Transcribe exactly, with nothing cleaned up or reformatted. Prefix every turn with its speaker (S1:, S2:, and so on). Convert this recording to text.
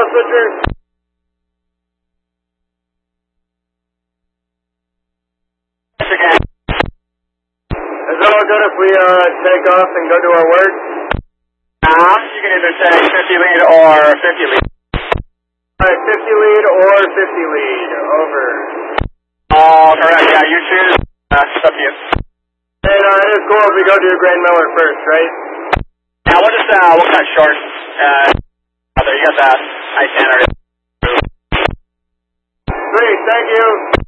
S1: switcher.
S2: Again.
S1: Is it all good if we uh, take off and go do our work?
S2: Um, you can either say fifty lead or fifty lead.
S1: Alright, fifty lead or fifty lead. Over.
S2: All correct, yeah, you choose. Uh, it's up to you.
S1: And uh, it is cool if we go do Grain Miller first, right?
S2: Yeah, we'll just, uh, we'll cut short. Uh, there, you got that ice standard.
S1: Great, thank you.